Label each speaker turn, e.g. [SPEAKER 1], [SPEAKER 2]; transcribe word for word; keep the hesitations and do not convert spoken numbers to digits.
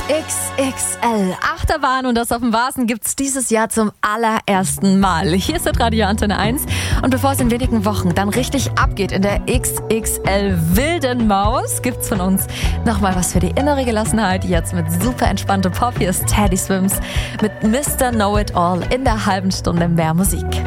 [SPEAKER 1] X X L Achterbahn und das auf dem Vasen gibt's dieses Jahr zum allerersten Mal. Hier ist der Radio Antenne eins und bevor es in wenigen Wochen dann richtig abgeht in der X X L Wilden Maus, gibt's von uns nochmal was für die innere Gelassenheit. Jetzt mit super entspannte Pop. Hier ist Teddy Swims mit Mister Know It All in der halben Stunde mehr Musik.